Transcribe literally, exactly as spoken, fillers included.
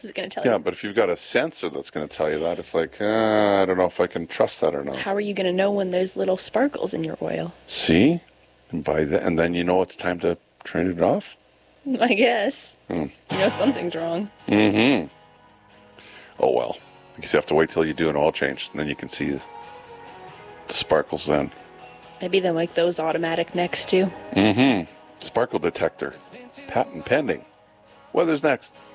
else is going to tell Yeah, you? but if you've got a sensor that's going to tell you that, it's like, uh, I don't know if I can trust that or not. How are you going to know when there's little sparkles in your oil? See? And by the, and then you know it's time to turn it off? I guess. Hmm. You know something's wrong. Mm-hmm. Oh, well. I guess you have to wait till you do an oil change, and then you can see the sparkles then. Maybe they like those automatic next too. Mm-hmm. Sparkle detector. Patent pending. Weather's next.